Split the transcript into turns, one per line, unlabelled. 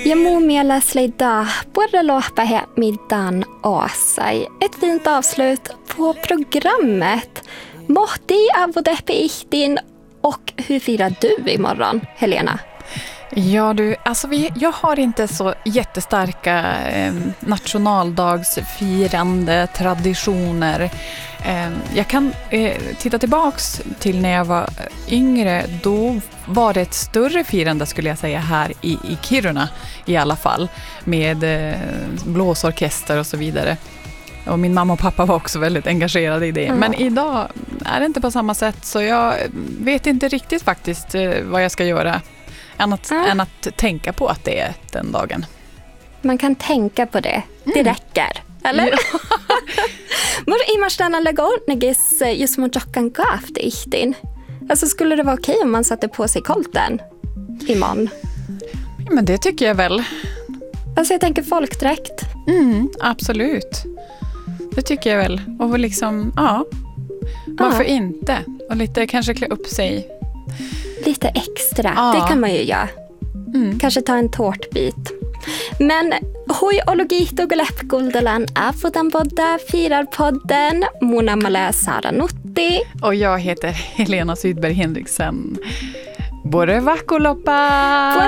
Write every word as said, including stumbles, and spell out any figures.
Ja mun mielestä idag borde låta här middagen av sig. Ett fint avslut på programmet. Mohti avodeppe ihtin och hur firar du imorgon, Helena?
Ja du, alltså vi, jag har inte så jättestarka eh, nationaldagsfirande traditioner. Eh, jag kan eh, titta tillbaks till när jag var yngre. Då var det ett större firande skulle jag säga här i, i Kiruna i alla fall. Med eh, blåsorkester och så vidare. Och min mamma och pappa var också väldigt engagerade i det. Mm. Men idag är det inte på samma sätt, så jag vet inte riktigt faktiskt eh, vad jag ska göra. Annat mm. än att tänka på att det är den dagen.
Man kan tänka på det. Det mm. räcker. Eller? Ja. Mor imarstana lägornegis just mot jockan gaft ihtin. Alltså skulle det vara okej om man satte på sig kolten imorgon?
Ja, men det tycker jag väl.
Alltså jag tänker folkdräkt.
Mm, absolut. Det tycker jag väl. Och liksom, ja. Varför ja. inte? Och lite kanske klä upp sig.
Lite extra,
ja.
Det kan man ju göra. Mm. Kanske ta en tårtbit. Men hoi ologit och läppguldelan är på den bodda firarpodden. Mona Malä Sara Nutti.
Och jag heter Helena Sydberg Henriksen. Bore vakuloppa!